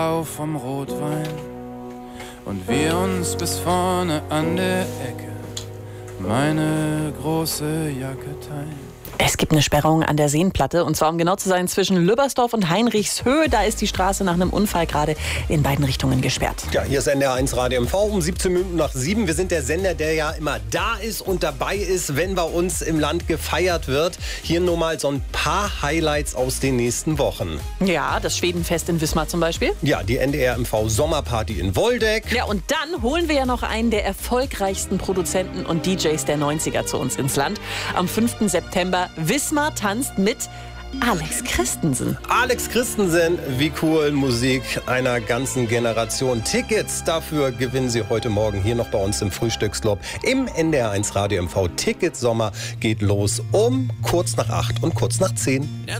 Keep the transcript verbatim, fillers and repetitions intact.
auf vom Rotwein und wir uns bis vorne an der Ecke meine große Jacke teilen. Es gibt eine Sperrung an der Seenplatte und zwar, um genau zu sein, zwischen Lübbersdorf und Heinrichshöhe. Da ist die Straße nach einem Unfall gerade in beiden Richtungen gesperrt. Ja, hier ist N D R eins Radio M V um siebzehn Minuten nach sieben. Wir sind der Sender, der ja immer da ist und dabei ist, wenn bei uns im Land gefeiert wird. Hier nur mal so ein paar Highlights aus den nächsten Wochen. Ja, das Schwedenfest in Wismar zum Beispiel. Ja, die N D R M V Sommerparty in Woldeck. Ja, und dann holen wir ja noch einen der erfolgreichsten Produzenten und D Js der neunziger zu uns ins Land. Am fünften September Wismar tanzt mit Alex Christensen. Alex Christensen, wie cool, Musik einer ganzen Generation. Tickets dafür gewinnen Sie heute Morgen hier noch bei uns im Frühstücksclub im N D R eins Radio M V. Tickets Sommer geht los um kurz nach acht und kurz nach zehn.